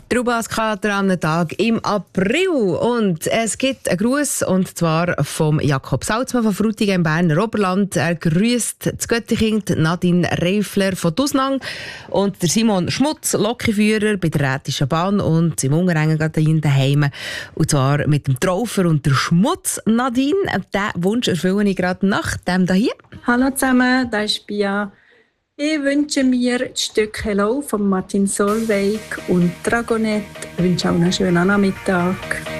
Der UBAS-Kater am Tag im April. Und es gibt einen Gruß, und zwar vom Jakob Salzmann von Frutigen im Berner Oberland. Er grüßt das Göttikind, Nadine Reifler von Dusnang und der Simon Schmutz, Lokführer bei der Rätischen Bahn und im Unterengen gerade daheim. Und zwar mit dem Traufer und der Schmutz. Nadine, diesen Wunsch erfülle ich gerade nach dem hier. Hallo zusammen, das ist Bia. Ich wünsche mir das Stück «Hello» von Martin Solveig und Dragonette. Ich wünsche auch einen schönen Nachmittag.